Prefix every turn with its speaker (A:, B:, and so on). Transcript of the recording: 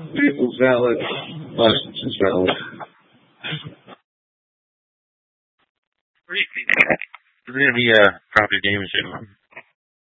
A: Vehicle's valid. License is valid.
B: There's going to be property damage